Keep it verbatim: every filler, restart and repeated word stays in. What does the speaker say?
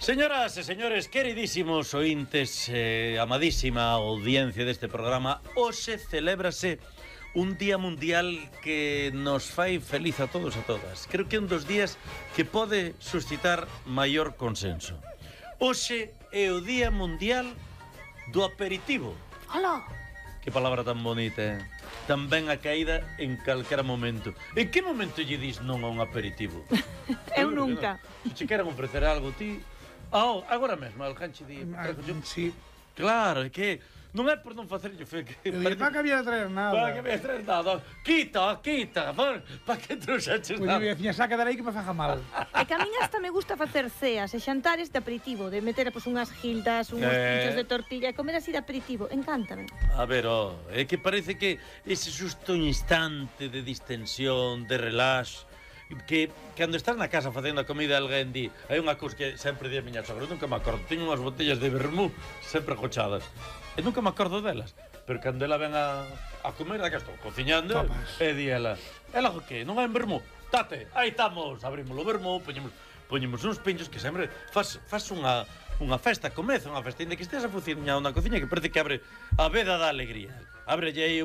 Señoras e señores, queridísimos ointes, eh, amadísima audiencia deste programa, hoxe celébrase un día mundial que nos fai feliz a todos e a todas. Creo que é un dos días que pode suscitar maior consenso. Hoxe é o Día Mundial do Aperitivo. Hola. Que palabra tan bonita, eh? Tan ben a caída en calquera momento. En que momento lle dis non a un aperitivo? Eu nunca. Se che queran ofrecer algo, ti... Ah, oh, agora mesmo, al Janchi di... Ah, sí. Claro, é que non é por non facerlle fe que... Eu dije, para que había de traer nada. Para que me traer nada. Quita, quita, para que trouxaches Pois nada. eu dicía, saca de aí que me faja mal. E que a min hasta me gusta facer ceas e xantares de aperitivo, de meter pues, unhas gildas, unhos Eh. pinchos de tortilla e comer así de aperitivo. Encántame. A ver, oh, é que parece que ese susto instante de distensión, de relax, que cando estás na casa facendo a comida alguén di, hai unha cousa que sempre di a miña sogra, nunca me acordo, teño unhas botellas de vermú sempre gochadas e nunca me acordo delas, pero cando ela ven a, a comer, a que estou cociñando Topas. e di ela, ela o que, non hai vermú? Tate, aí estamos, abrimos o vermú, poñemos, poñemos uns pinchos que sempre faz, faz unha, unha festa, comeza unha festa, inda que estés a cociñar na cociña que parece que abre a veda da alegría, abre aí